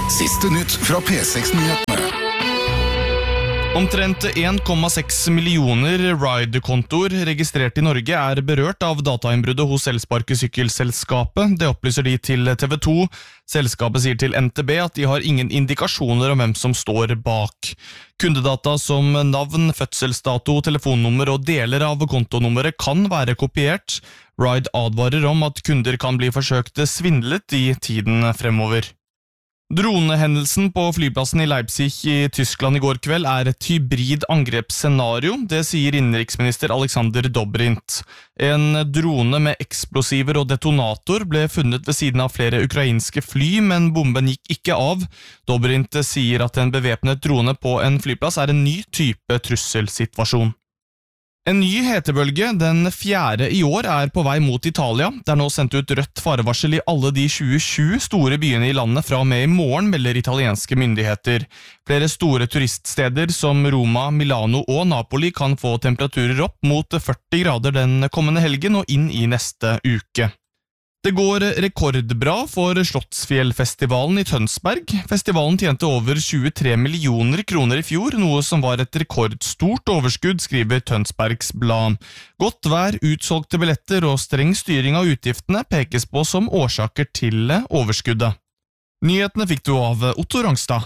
Siste nytt fra P6-nyhetene. Omtrent 1,6 millioner Ride-kontoer registrert i Norge berørt av datainnbruddet hos Elsparkesykkelselskapet. Det opplyser de til TV 2. Selskapet sier til NTB at de har ingen indikasjoner om hvem som står bak. Kundedata som navn, fødselsdato, telefonnummer og deler av kontonummeret kan være kopiert. Ride advarer om at kunder kan bli forsøkt svindlet i tiden fremover. Dronehendelsen på flyplassen i Leipzig i Tyskland i går kveld et hybrid angrepsscenario, det sier innenriksminister Alexander Dobrindt. En drone med eksplosiver og detonator ble funnet ved siden av flere ukrainske fly, men bomben gikk ikke av. Dobrindt sier at en bevæpnet drone på en flyplass en ny type trusselsituasjon. En ny hetebølge, den 4. i år, på vei mot Italia. Det nå sendt ut rødt farevarsel i alle de 27 store byene i landet fra og med i morgen, melder italienske myndigheter. Flere store turiststeder som Roma, Milano og Napoli kan få temperaturer opp mot 40 grader den kommende helgen og inn i neste uke. Det går rekordbra for Slottsfjellfestivalen i Tønsberg. Festivalen tjente over 23 millioner kroner i fjor, noe som var et rekordstort overskudd, skriver Tønsbergs Blad. Godt vær, utsolgte billetter og streng styring av utgiftene pekes på som årsaker til overskuddet. Nyhetene fikk du av Otto Rangstad.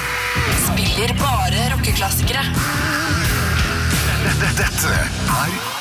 Spiller bare rockeklassikere. Dette